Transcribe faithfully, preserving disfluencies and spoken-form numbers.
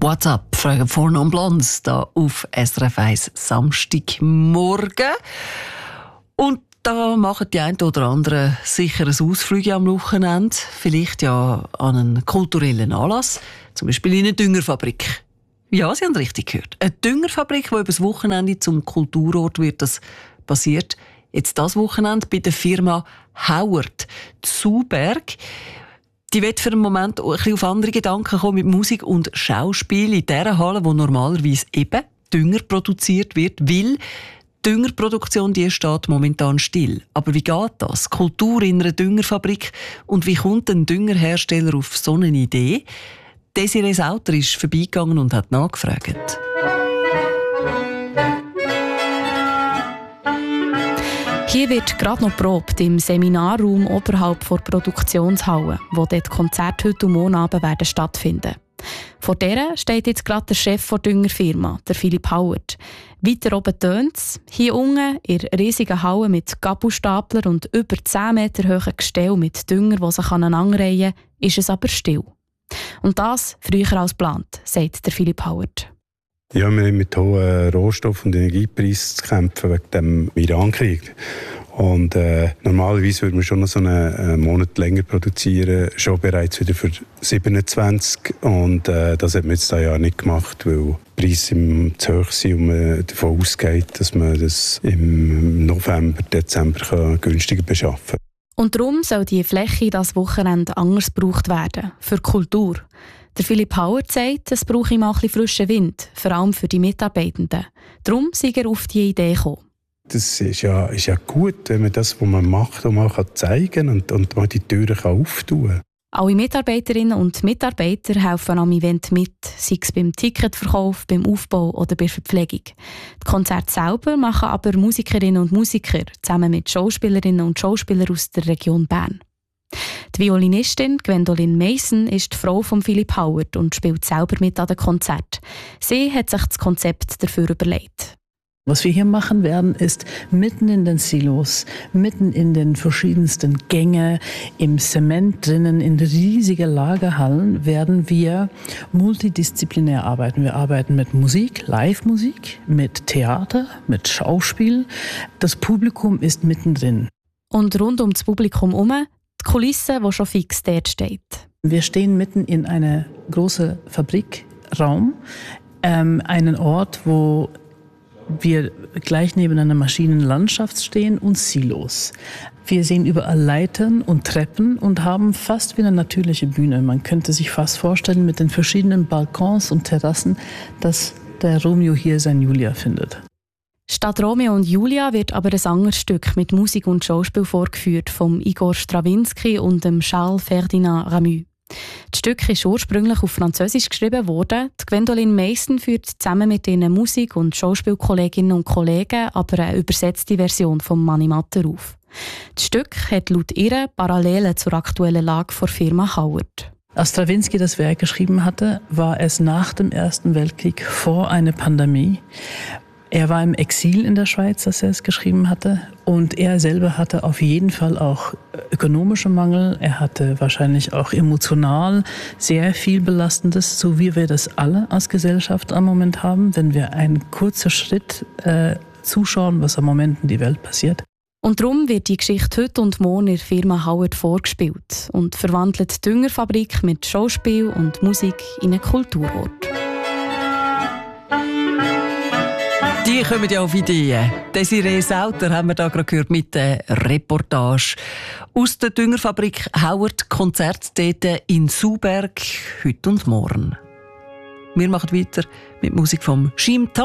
WhatsApp, fragen vorne und Blondes, da auf S R F eins Samstagmorgen. Und da machen die einen oder anderen sicher ein Ausflug am Wochenende, vielleicht ja an einen kulturellen Anlass, zum Beispiel in eine Düngerfabrik. Ja, Sie haben richtig gehört. Eine Düngerfabrik, die über das Wochenende zum Kulturort wird, das passiert jetzt das Wochenende bei der Firma Howard Zuberg. Die wird für einen Moment ein bisschen auf andere Gedanken kommen mit Musik und Schauspiel in dieser Halle, wo normalerweise eben Dünger produziert wird, weil die Düngerproduktion die steht momentan still. Aber wie geht das? Kultur in einer Düngerfabrik und wie kommt ein Düngerhersteller auf so eine Idee? Desiree Sauter ist vorbeigegangen und hat nachgefragt. Hier wird gerade noch probt im Seminarraum oberhalb der Produktionshalle, wo dort Konzerte heute und morgen Abend werden stattfinden. Vor der steht jetzt gerade der Chef der Düngerfirma, der Philipp Howard. Weiter oben tönt es. Hier unten, in der riesigen Halle mit Gabelstapler und über zehn Meter hohen Gestell mit Dünger, die sich aneinanderreihen, ist es aber still. Und das früher als geplant, sagt der Philipp Howard. Ja, wir haben mit hohen Rohstoff- und Energiepreisen zu kämpfen wegen dem Irankrieg. Und äh, normalerweise würde man schon noch so einen äh, Monat länger produzieren, schon bereits wieder für siebenundzwanzig. Und äh, das hat man jetzt dieses Jahr nicht gemacht, weil die Preise im zu hoch sind und man davon ausgeht, dass man das im November, Dezember kann günstiger beschaffen kann. Und darum soll die Fläche das Wochenende anders gebraucht werden, für Kultur. Der Philipp Howard sagt, es brauche ihm auch ein bisschen frischen Wind, vor allem für die Mitarbeitenden. Darum sei er auf die Idee gekommen. Das ist ja, ist ja gut, wenn man das, was man macht, auch mal zeigen kann und, und mal die Türen auftun kann. Alle Mitarbeiterinnen und Mitarbeiter helfen am Event mit, sei es beim Ticketverkauf, beim Aufbau oder bei der Verpflegung. Die Konzerte selber machen aber Musikerinnen und Musiker zusammen mit Schauspielerinnen und Schauspielern aus der Region Bern. Die Violinistin Gwendolyn Mason ist die Frau von Philipp Howard und spielt selber mit an den Konzert. Sie hat sich das Konzept dafür überlegt. Was wir hier machen werden, ist mitten in den Silos, mitten in den verschiedensten Gängen, im Zement drinnen, in riesigen Lagerhallen werden wir multidisziplinär arbeiten. Wir arbeiten mit Musik, Live-Musik, mit Theater, mit Schauspiel. Das Publikum ist mittendrin. Und rund um das Publikum herum die Kulisse, die schon fix dort steht. Wir stehen mitten in einem großen Fabrikraum, ähm, einen Ort, wo wir gleich neben einer Maschinenlandschaft stehen und Silos. Wir sehen überall Leitern und Treppen und haben fast wie eine natürliche Bühne. Man könnte sich fast vorstellen mit den verschiedenen Balkons und Terrassen, dass der Romeo hier sein Julia findet. Statt Romeo und Julia wird aber ein anderes Stück mit Musik und Schauspiel vorgeführt vom Igor Strawinski und dem Charles Ferdinand Ramu. Das Stück ist ursprünglich auf Französisch geschrieben worden. Die Gwendolyn Mason führt zusammen mit ihren Musik- und Schauspielkolleginnen und Kollegen aber eine übersetzte Version von Mani Matter auf. Das Stück hat laut ihr Parallelen zur aktuellen Lage der Firma Howard. Als Strawinski das Werk geschrieben hatte, war es nach dem Ersten Weltkrieg vor einer Pandemie. Er war im Exil in der Schweiz, als er es geschrieben hatte. Und er selber hatte auf jeden Fall auch ökonomische Mangel. Er hatte wahrscheinlich auch emotional sehr viel Belastendes, so wie wir das alle als Gesellschaft am Moment haben, wenn wir einen kurzen Schritt äh, zuschauen, was am Moment in der Welt passiert. Und darum wird die Geschichte heute und morgen in der Firma Howard vorgespielt und verwandelt die Düngerfabrik mit Schauspiel und Musik in einen Kulturort. Die kommen ja auf Ideen. Desiree Sauter haben wir da gerade gehört mit der Reportage aus der Düngerfabrik Howard, Konzert dort in Zuberg, heute und morgen. Wir machen weiter mit Musik vom Chimta.